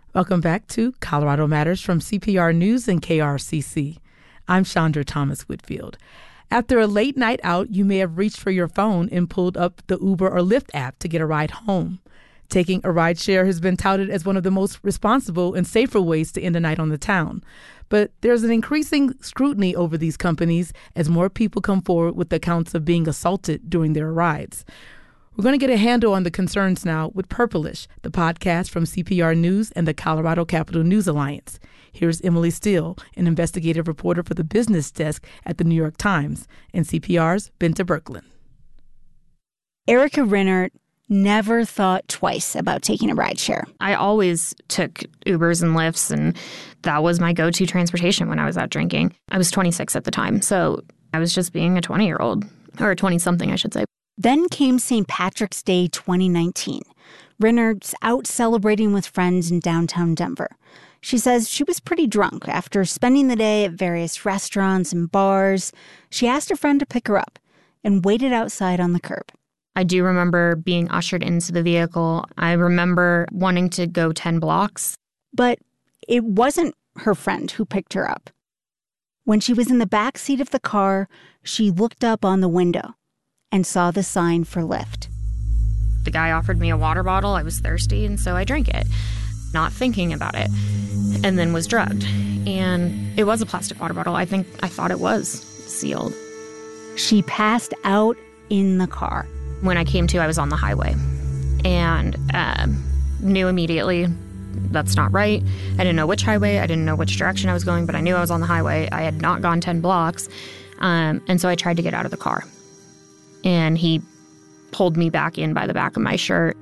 Welcome back to Colorado Matters from CPR News and KRCC. I'm Chandra Thomas Whitfield. After a late night out, you may have reached for your phone and pulled up the Uber or Lyft app to get a ride home. Taking a rideshare has been touted as one of the most responsible and safer ways to end a night on the town. But there's an increasing scrutiny over these companies as more people come forward with accounts of being assaulted during their rides. We're going to get a handle on the concerns now with Purplish, the podcast from CPR News and the Colorado Capital News Alliance. Here's Emily Steele, an investigative reporter for the business desk at the New York Times, and CPR's Benta Berkland. Erica Rinnert never thought twice about taking a rideshare. I always took Ubers and Lyfts, and that was my go-to transportation when I was out drinking. I was 26 at the time, so I was just being a 20-year-old, or a 20-something, I should say. Then came St. Patrick's Day 2019. Rinnert's out celebrating with friends in downtown Denver. She says she was pretty drunk after spending the day at various restaurants and bars. She asked a friend to pick her up and waited outside on the curb. I do remember being ushered into the vehicle. I remember wanting to go 10 blocks. But it wasn't her friend who picked her up. When she was in the back seat of the car, she looked up on the window and saw the sign for Lyft. The guy offered me a water bottle. I was thirsty, and so I drank it, not thinking about it, and then was drugged. And it was a plastic water bottle. I thought it was sealed. She passed out in the car. When I came to, I was on the highway and knew immediately that's not right. I didn't know which highway. I didn't know which direction I was going, but I knew I was on the highway. I had not gone 10 blocks. And so I tried to get out of the car. And he pulled me back in by the back of my shirt.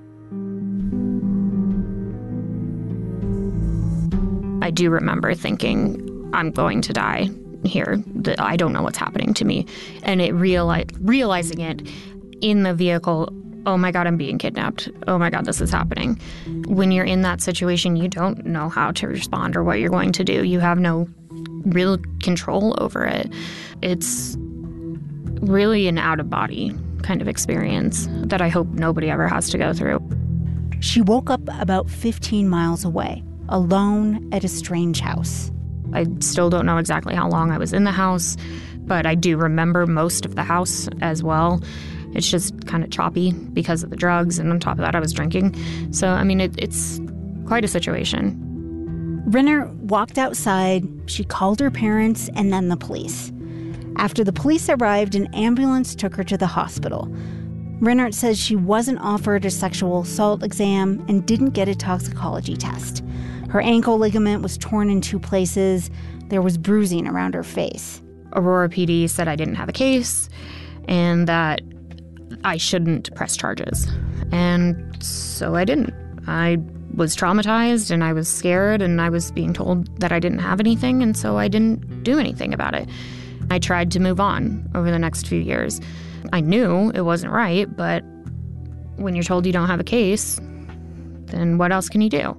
I do remember thinking, I'm going to die here. I don't know what's happening to me. And realizing it in the vehicle, oh my God, I'm being kidnapped. Oh my God, this is happening. When you're in that situation, you don't know how to respond or what you're going to do. You have no real control over it. It's really an out-of-body kind of experience that I hope nobody ever has to go through. She woke up about 15 miles away, alone at a strange house. I still don't know exactly how long I was in the house, but I do remember most of the house as well. It's just kind of choppy because of the drugs, and on top of that, I was drinking. So, I mean, it's quite a situation. Rinnert walked outside, she called her parents, and then the police. After the police arrived, an ambulance took her to the hospital. Rinnert says she wasn't offered a sexual assault exam and didn't get a toxicology test. Her ankle ligament was torn in 2 places. There was bruising around her face. Aurora PD said I didn't have a case and that I shouldn't press charges. And so I didn't. I was traumatized and I was scared and I was being told that I didn't have anything, and so I didn't do anything about it. I tried to move on over the next few years. I knew it wasn't right, but when you're told you don't have a case, then what else can you do?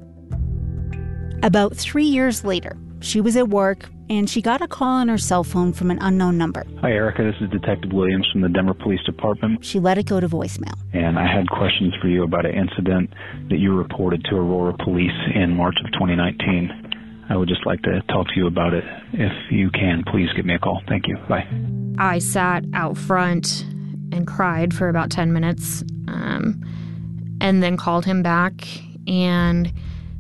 About 3 years later, she was at work and she got a call on her cell phone from an unknown number. Hi, Erica. This is Detective Williams from the Denver Police Department. She let it go to voicemail. And I had questions for you about an incident that you reported to Aurora Police in March of 2019. I would just like to talk to you about it. If you can, please give me a call. Thank you. Bye. I sat out front and cried for about 10 minutes and then called him back, and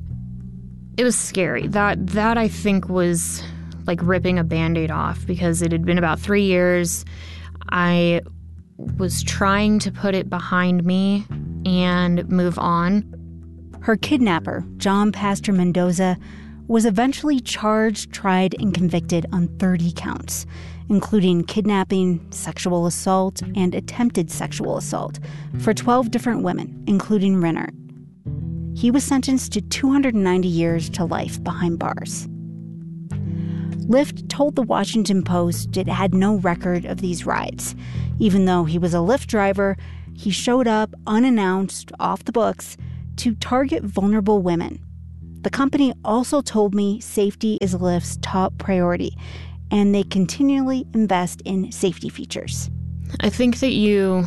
it was scary. That I think was like ripping a Band-Aid off, because it had been about 3 years. I was trying to put it behind me and move on. Her kidnapper, John Pastor Mendoza, was eventually charged, tried, and convicted on 30 counts, including kidnapping, sexual assault, and attempted sexual assault for 12 different women, including Rinnert. He was sentenced to 290 years to life behind bars. Lyft told the Washington Post it had no record of these rides. Even though he was a Lyft driver, he showed up unannounced, off the books, to target vulnerable women. The company also told me safety is Lyft's top priority, and they continually invest in safety features. I think that you,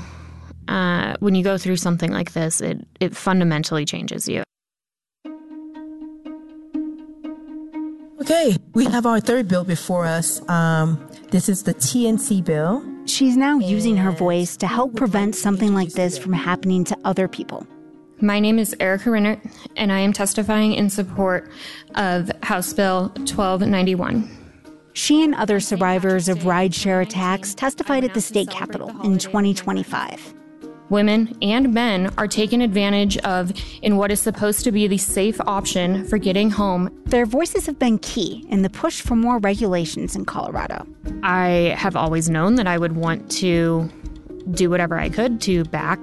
when you go through something like this, it fundamentally changes you. Okay, we have our third bill before us. This is the TNC bill. She's now using her voice to help prevent something like this from happening to other people. My name is Erica Rinnert, and I am testifying in support of House Bill 1291. She and other survivors of rideshare attacks testified at the state capitol in 2025. Women and men are taken advantage of in what is supposed to be the safe option for getting home. Their voices have been key in the push for more regulations in Colorado. I have always known that I would want to do whatever I could to back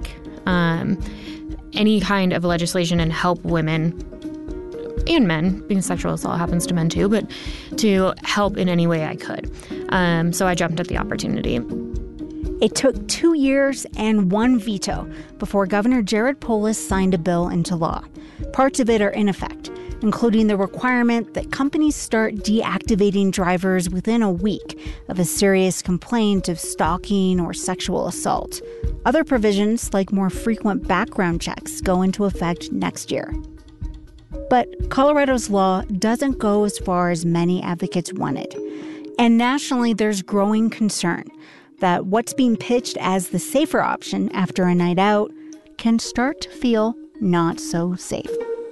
any kind of legislation and help women and men, because sexual assault happens to men too, but to help in any way I could. So I jumped at the opportunity. It took 2 years and 1 veto before Governor Jared Polis signed a bill into law. Parts of it are in effect, including the requirement that companies start deactivating drivers within a week of a serious complaint of stalking or sexual assault. Other provisions, like more frequent background checks, go into effect next year. But Colorado's law doesn't go as far as many advocates wanted. And nationally, there's growing concern that what's being pitched as the safer option after a night out can start to feel not so safe.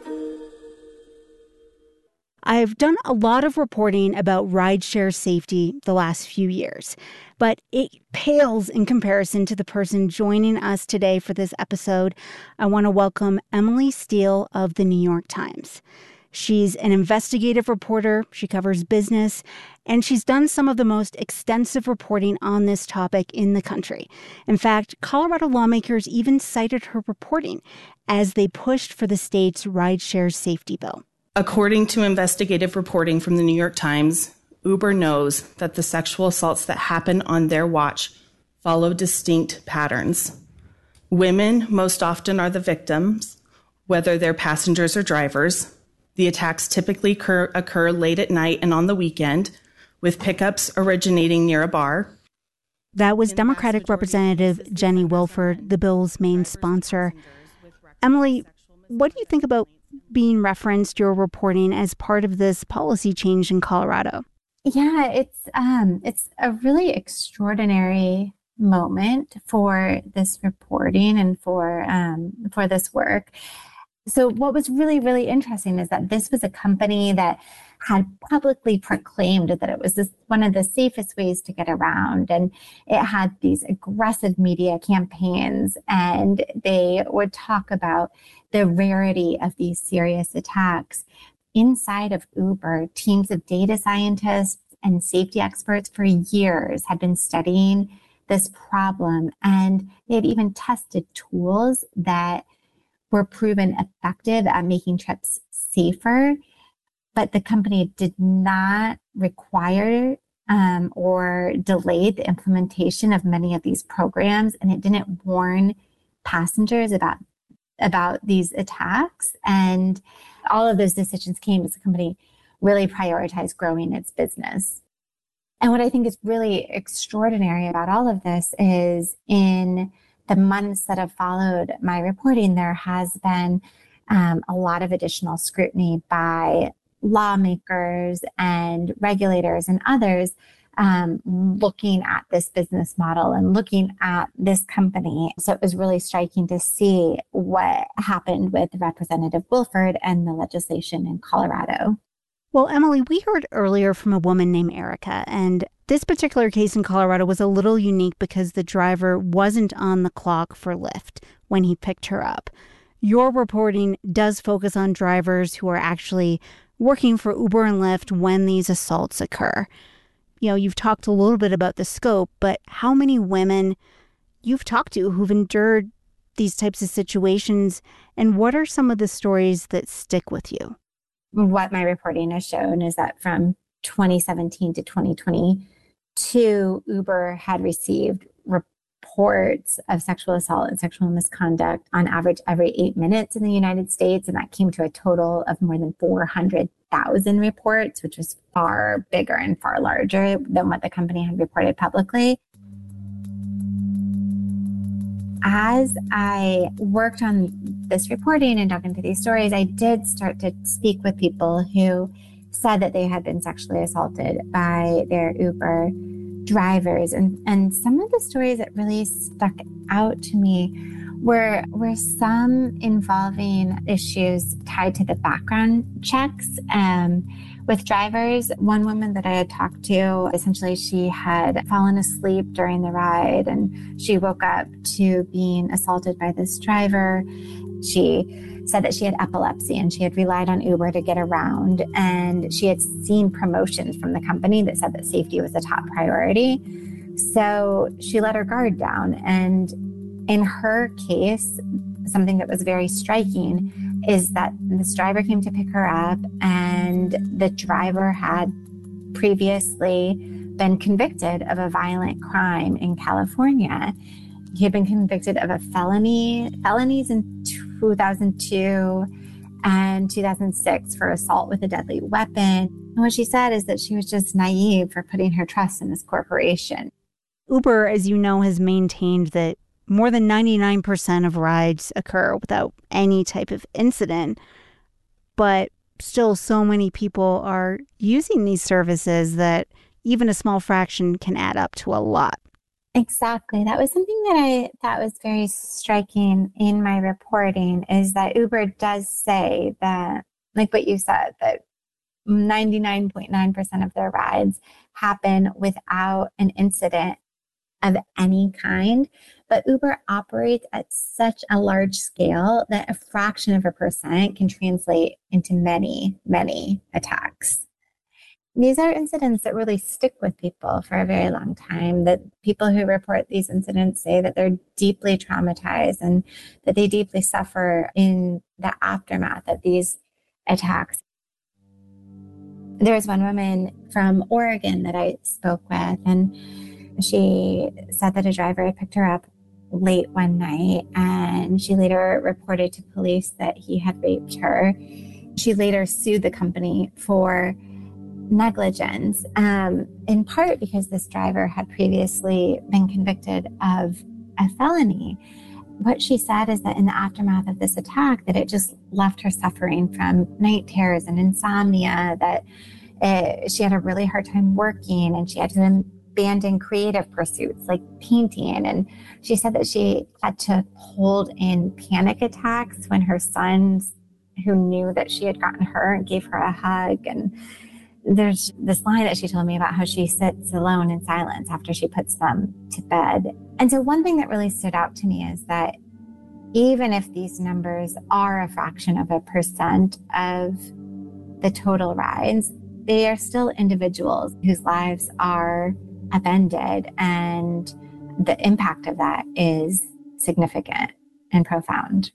I've done a lot of reporting about rideshare safety the last few years, but it pales in comparison to the person joining us today for this episode. I want to welcome Emily Steele of the New York Times. She's an investigative reporter, she covers business, and she's done some of the most extensive reporting on this topic in the country. In fact, Colorado lawmakers even cited her reporting as they pushed for the state's rideshare safety bill. According to investigative reporting from the New York Times, Uber knows that the sexual assaults that happen on their watch follow distinct patterns. Women most often are the victims, whether they're passengers or drivers. The attacks typically occur late at night and on the weekend, with pickups originating near a bar. That was Democratic Representative Jenny Wilford, the bill's main sponsor. Emily, what do you think about being referenced, your reporting, as part of this policy change in Colorado? Yeah, it's a really extraordinary moment for this reporting and for this work. So what was really, really interesting is that this was a company that had publicly proclaimed that it was one of the safest ways to get around. And it had these aggressive media campaigns, and they would talk about the rarity of these serious attacks. Inside of Uber, teams of data scientists and safety experts for years had been studying this problem, and they had even tested tools that were proven effective at making trips safer, but the company did not require or delay the implementation of many of these programs, and it didn't warn passengers about these attacks. And all of those decisions came as the company really prioritized growing its business. And what I think is really extraordinary about all of this is in the months that have followed my reporting, there has been a lot of additional scrutiny by lawmakers and regulators and others looking at this business model and looking at this company. So it was really striking to see what happened with Representative Wilford and the legislation in Colorado. Well, Emily, we heard earlier from a woman named Erica, and this particular case in Colorado was a little unique because the driver wasn't on the clock for Lyft when he picked her up. Your reporting does focus on drivers who are actually working for Uber and Lyft when these assaults occur. You know, you've talked a little bit about the scope, but how many women you've talked to who've endured these types of situations, and what are some of the stories that stick with you? What my reporting has shown is that from 2017 to 2022, Uber had received reports of sexual assault and sexual misconduct on average every 8 minutes in the United States. And that came to a total of more than 400,000 reports, which was far bigger and far larger than what the company had reported publicly. As I worked on this reporting and dug into these stories, I did start to speak with people who said that they had been sexually assaulted by their Uber drivers. And some of the stories that really stuck out to me were some involving issues tied to the background checks with drivers. One woman that I had talked to, essentially she had fallen asleep during the ride and she woke up to being assaulted by this driver. She said that she had epilepsy and she had relied on Uber to get around, and she had seen promotions from the company that said that safety was a top priority. So she let her guard down. And in her case, something that was very striking is that this driver came to pick her up, and the driver had previously been convicted of a violent crime in California. He had been convicted of felonies in 2002 and 2006 for assault with a deadly weapon. And what she said is that she was just naive for putting her trust in this corporation. Uber, as you know, has maintained that more than 99% of rides occur without any type of incident, but still so many people are using these services that even a small fraction can add up to a lot. Exactly. That was something that I thought was very striking in my reporting, is that Uber does say that, like what you said, that 99.9% of their rides happen without an incident of any kind. But Uber operates at such a large scale that a fraction of a percent can translate into many, many attacks. These are incidents that really stick with people for a very long time, that people who report these incidents say that they're deeply traumatized and that they deeply suffer in the aftermath of these attacks. There was one woman from Oregon that I spoke with, and she said that a driver had picked her up late one night, and she later reported to police that he had raped her. She later sued the company for negligence, in part because this driver had previously been convicted of a felony. What she said is that in the aftermath of this attack, that it just left her suffering from night terrors and insomnia, that she had a really hard time working, and she had to abandon creative pursuits like painting. And she said that she had to hold in panic attacks when her sons, who knew that she had gotten hurt, gave her a hug. And there's this line that she told me about how she sits alone in silence after she puts them to bed. And so one thing that really stood out to me is that even if these numbers are a fraction of a percent of the total rides, they are still individuals whose lives are upended, and the impact of that is significant and profound.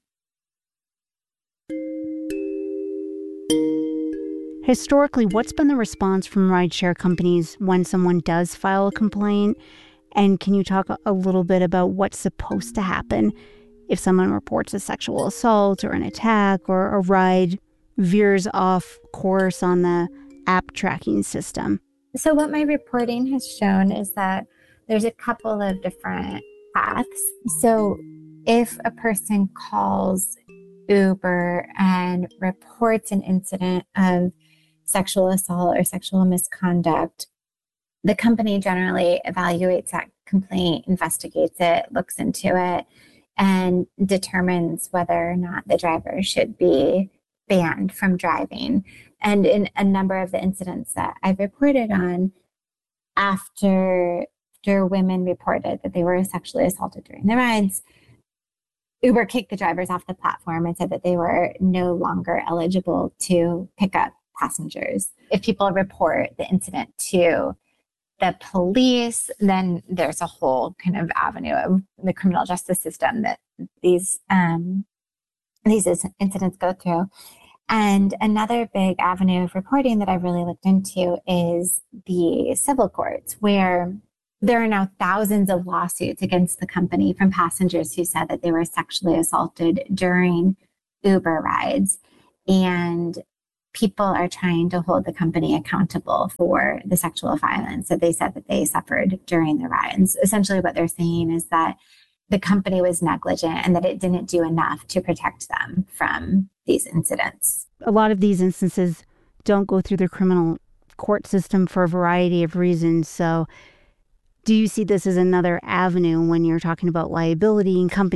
Historically, what's been the response from rideshare companies when someone does file a complaint? And can you talk a little bit about what's supposed to happen if someone reports a sexual assault or an attack, or a ride veers off course on the app tracking system? So what my reporting has shown is that there's a couple of different paths. So if a person calls Uber and reports an incident of sexual assault or sexual misconduct, the company generally evaluates that complaint, investigates it, looks into it, and determines whether or not the driver should be banned from driving. And in a number of the incidents that I've reported on, after women reported that they were sexually assaulted during the rides, Uber kicked the drivers off the platform and said that they were no longer eligible to pick up passengers. If people report the incident to the police, then there's a whole kind of avenue of the criminal justice system that these incidents go through. And another big avenue of reporting that I really looked into is the civil courts, where there are now thousands of lawsuits against the company from passengers who said that they were sexually assaulted during Uber rides. And people are trying to hold the company accountable for the sexual violence that they said that they suffered during the rides. Essentially, what they're saying is that the company was negligent and that it didn't do enough to protect them from these incidents. A lot of these instances don't go through the criminal court system for a variety of reasons. So do you see this as another avenue when you're talking about liability and company